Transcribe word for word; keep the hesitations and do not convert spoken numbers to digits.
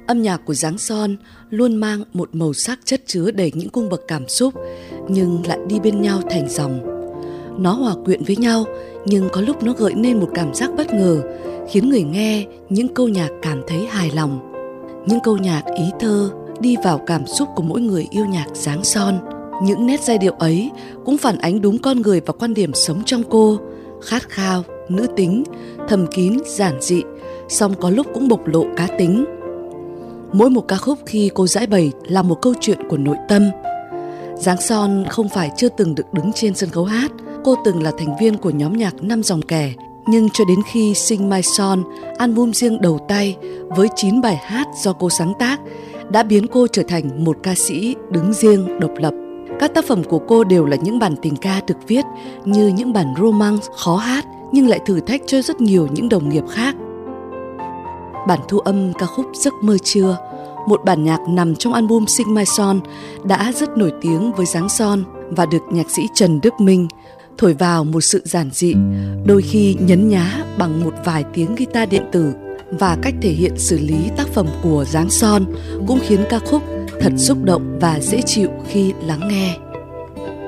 Âm nhạc của Giáng Son luôn mang một màu sắc chất chứa đầy những cung bậc cảm xúc, nhưng lại đi bên nhau thành dòng. Nó hòa quyện với nhau, nhưng có lúc nó gợi nên một cảm giác bất ngờ, khiến người nghe những câu nhạc cảm thấy hài lòng. Những câu nhạc ý thơ đi vào cảm xúc của mỗi người yêu nhạc Giáng Son. Những nét giai điệu ấy cũng phản ánh đúng con người và quan điểm sống trong cô, khát khao, nữ tính, thầm kín, giản dị, song có lúc cũng bộc lộ cá tính. Mỗi một ca khúc khi cô giải bày là một câu chuyện của nội tâm. Giáng Son không phải chưa từng được đứng trên sân khấu hát, cô từng là thành viên của nhóm nhạc Năm Dòng Kẻ, nhưng cho đến khi Sing My Song, album riêng đầu tay với chín bài hát do cô sáng tác, đã biến cô trở thành một ca sĩ đứng riêng độc lập. Các tác phẩm của cô đều là những bản tình ca được viết như những bản romance khó hát nhưng lại thử thách cho rất nhiều những đồng nghiệp khác. Bản thu âm ca khúc Giấc Mơ Trưa, một bản nhạc nằm trong album Sing My Song, đã rất nổi tiếng với Giáng Son và được nhạc sĩ Trần Đức Minh thổi vào một sự giản dị, đôi khi nhấn nhá bằng một vài tiếng guitar điện tử, và cách thể hiện xử lý tác phẩm của Giáng Son cũng khiến ca khúc thật xúc động và dễ chịu khi lắng nghe.